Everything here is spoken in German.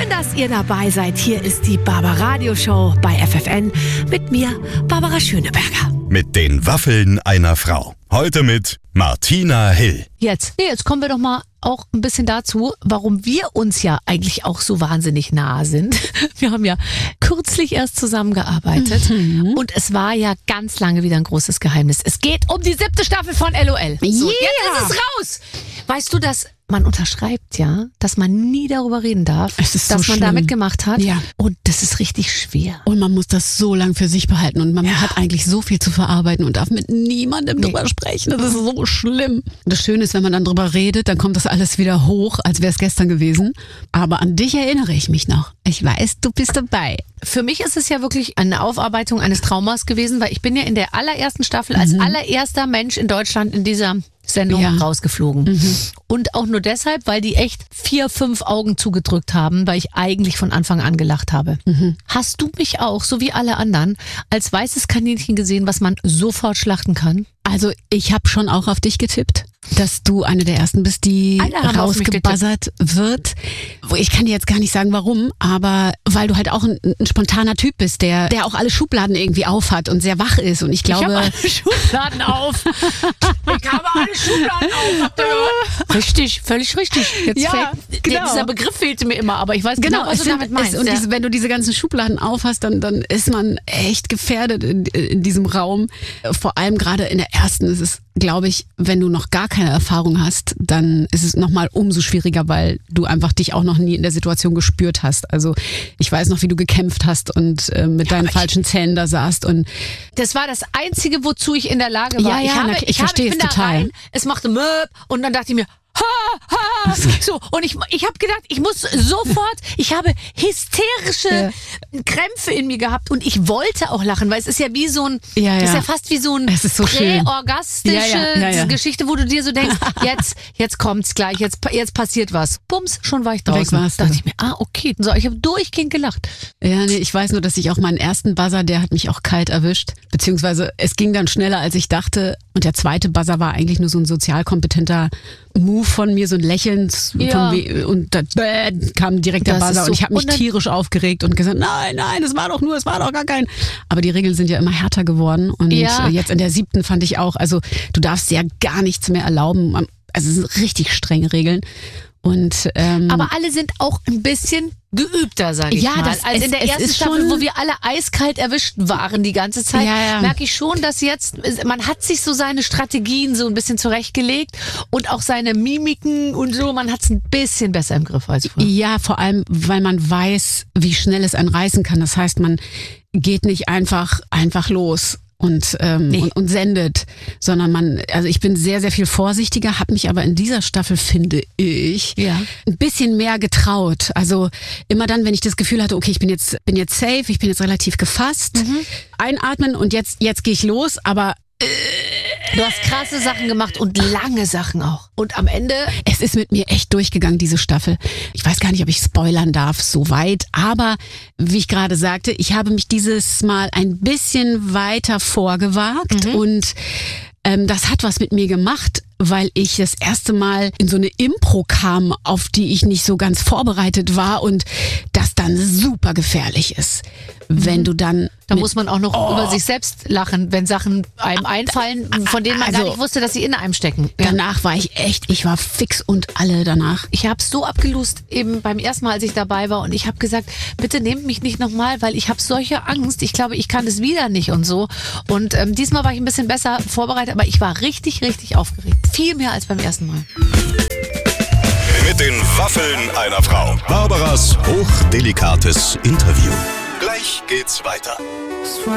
dass ihr dabei seid. Hier ist die Barbaradio Show bei FFN mit mir, Barbara Schöneberger. Mit den Waffeln einer Frau. Heute mit Martina Hill. Jetzt kommen wir doch mal auch ein bisschen dazu, warum wir uns ja eigentlich auch so wahnsinnig nahe sind. Wir haben ja kürzlich erst zusammengearbeitet und es war ja ganz lange wieder ein großes Geheimnis. Es geht um die 7. Staffel von LOL. So, jetzt ist es raus. Weißt du, dass man unterschreibt ja, dass man nie darüber reden darf, dass man schlimm. da mitgemacht hat. Ja. Und das ist richtig schwer. Und man muss das so lang für sich behalten und man hat eigentlich so viel zu verarbeiten und darf mit niemandem drüber sprechen. Das ist so schlimm. Das Schöne ist, wenn man dann drüber redet, dann kommt das alles wieder hoch, als wäre es gestern gewesen. Aber an dich erinnere ich mich noch. Ich weiß, du bist dabei. Für mich ist es ja wirklich eine Aufarbeitung eines Traumas gewesen, weil ich bin ja in der allerersten Staffel als allererster Mensch in Deutschland in dieser Sendung rausgeflogen. Und auch nur deshalb, weil die echt 4, 5 Augen zugedrückt haben, weil ich eigentlich von Anfang an gelacht habe. Hast du mich auch, so wie alle anderen, als weißes Kaninchen gesehen, was man sofort schlachten kann? Also ich habe schon auch auf dich getippt, dass du eine der Ersten bist, die rausgebuzzert wird. Ich kann dir jetzt gar nicht sagen, warum, aber weil du halt auch ein spontaner Typ bist, der auch alle Schubladen irgendwie auf hat und sehr wach ist. Und ich glaube... Ich habe alle Schubladen auf. Ich habe alle Schubladen auf. Habt ihr gehört? Richtig, völlig richtig. Dieser Begriff fehlte mir immer, aber ich weiß genau was du damit meinst. Wenn du diese ganzen Schubladen auf hast, dann ist man echt gefährdet in diesem Raum. Vor allem gerade in der ersten ist es, glaube ich, wenn du noch gar keine Erfahrung hast, dann ist es nochmal umso schwieriger, weil du einfach dich auch noch nie in der Situation gespürt hast. Also ich weiß noch, wie du gekämpft hast und mit deinen falschen Zähnen da saßt. Und das war das Einzige, wozu ich in der Lage war. Ich verstehe es total. Rein, es machte Möb und dann dachte ich mir, so, und ich habe gedacht, ich muss sofort, ich habe hysterische Krämpfe in mir gehabt und ich wollte auch lachen, weil es ist ja wie so ein, das ist ja fast wie so ein präorgastische Geschichte, wo du dir so denkst, jetzt kommt's gleich, jetzt passiert was. Bums, schon war ich draußen. Da dachte ich mir, okay. So, ich habe durchgehend gelacht. Ja, nee, ich weiß nur, dass ich auch meinen ersten Buzzer, der hat mich auch kalt erwischt, beziehungsweise es ging dann schneller, als ich dachte. Und der zweite Buzzer war eigentlich nur so ein sozial kompetenter Move von mir, so ein Lächeln und da kam direkt der Buzzer und ich habe mich tierisch aufgeregt und gesagt, nein, es war doch gar kein. Aber die Regeln sind ja immer härter geworden und jetzt in der 7. fand ich auch, also du darfst ja gar nichts mehr erlauben, also es sind richtig strenge Regeln. Und, aber alle sind auch ein bisschen geübter, sage ich mal. Also in der ersten Staffel, wo wir alle eiskalt erwischt waren die ganze Zeit, merke ich schon, dass jetzt, man hat sich so seine Strategien so ein bisschen zurechtgelegt und auch seine Mimiken und so, man hat es ein bisschen besser im Griff als vorher. Ja, vor allem, weil man weiß, wie schnell es einen reißen kann. Das heißt, man geht nicht einfach los und sendet, sondern also ich bin sehr, sehr viel vorsichtiger, habe mich aber in dieser Staffel, finde ich, ein bisschen mehr getraut. Also immer dann, wenn ich das Gefühl hatte, okay, ich bin jetzt safe, ich bin jetzt relativ gefasst, einatmen und jetzt gehe ich los, aber du hast krasse Sachen gemacht und lange Sachen auch. Und am Ende... Es ist mit mir echt durchgegangen, diese Staffel. Ich weiß gar nicht, ob ich spoilern darf, so weit. Aber wie ich gerade sagte, ich habe mich dieses Mal ein bisschen weiter vorgewagt. Und das hat was mit mir gemacht, weil ich das erste Mal in so eine Impro kam, auf die ich nicht so ganz vorbereitet war und das dann super gefährlich ist. Wenn du dann... Da muss man auch noch über sich selbst lachen, wenn Sachen einem einfallen, von denen man gar nicht wusste, dass sie in einem stecken. Ja. Danach war ich war fix und alle danach. Ich habe es so abgelust, eben beim ersten Mal, als ich dabei war und ich habe gesagt, bitte nehmt mich nicht nochmal, weil ich habe solche Angst, ich glaube, ich kann es wieder nicht und so. Und diesmal war ich ein bisschen besser vorbereitet, aber ich war richtig, richtig aufgeregt. Viel mehr als beim ersten Mal. Mit den Waffeln einer Frau. Barbaras hochdelikates Interview. Gleich geht's weiter.